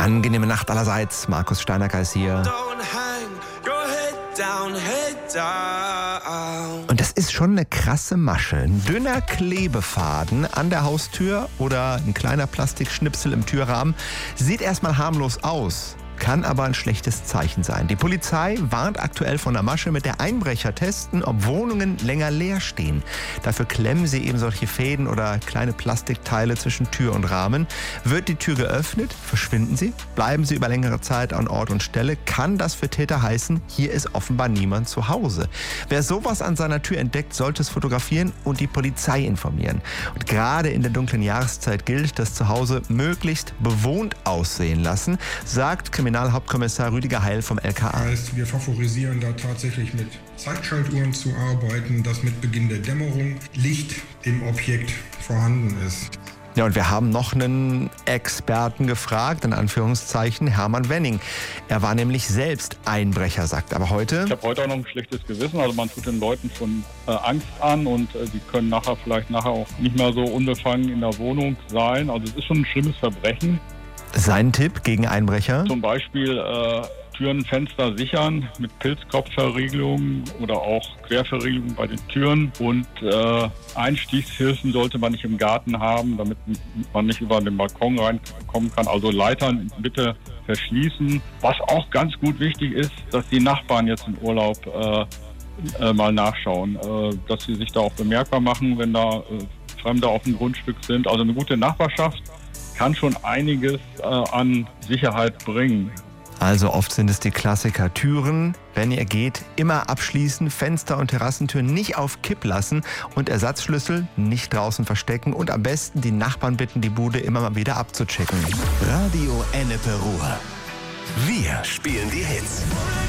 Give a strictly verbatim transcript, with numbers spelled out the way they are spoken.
Angenehme Nacht allerseits. Markus Steinacker ist hier. Und das ist schon eine krasse Masche. Ein dünner Klebefaden an der Haustür oder ein kleiner Plastikschnipsel im Türrahmen sieht erstmal harmlos aus. Kann aber ein schlechtes Zeichen sein. Die Polizei warnt aktuell von der Masche, mit der Einbrecher testen, ob Wohnungen länger leer stehen. Dafür klemmen sie eben solche Fäden oder kleine Plastikteile zwischen Tür und Rahmen. Wird die Tür geöffnet, verschwinden sie, bleiben sie über längere Zeit an Ort und Stelle, kann das für Täter heißen, hier ist offenbar niemand zu Hause. Wer sowas an seiner Tür entdeckt, sollte es fotografieren und die Polizei informieren. Und gerade in der dunklen Jahreszeit gilt, das Zuhause möglichst bewohnt aussehen lassen, sagt Kriminalhauptkommissar Rüdiger Heil vom L K A. Das heißt, wir favorisieren da tatsächlich mit Zeitschaltuhren zu arbeiten, dass mit Beginn der Dämmerung Licht im Objekt vorhanden ist. Ja, und wir haben noch einen Experten gefragt, in Anführungszeichen, Hermann Wenning. Er war nämlich selbst Einbrecher, sagt aber heute. Ich habe heute auch noch ein schlechtes Gewissen. Also man tut den Leuten schon äh, Angst an und äh, die können nachher vielleicht nachher auch nicht mehr so unbefangen in der Wohnung sein. Also es ist schon ein schlimmes Verbrechen. Sein Tipp gegen Einbrecher? Zum Beispiel äh, Türen, Fenster sichern mit Pilzkopfverriegelung oder auch Querverriegelung bei den Türen. Und äh, Einstiegshilfen sollte man nicht im Garten haben, damit man nicht über den Balkon reinkommen kann. Also Leitern bitte verschließen. Was auch ganz gut wichtig ist, dass die Nachbarn jetzt im Urlaub äh, äh, mal nachschauen, äh, dass sie sich da auch bemerkbar machen, wenn da äh, Fremde auf dem Grundstück sind. Also eine gute Nachbarschaft kann schon einiges äh, an Sicherheit bringen. Also oft sind es die Klassiker. Türen, wenn ihr geht, immer abschließen, Fenster und Terrassentüren nicht auf Kipp lassen und Ersatzschlüssel nicht draußen verstecken und am besten die Nachbarn bitten, die Bude immer mal wieder abzuchecken. Radio Ennepe Ruhr. Wir spielen die Hits.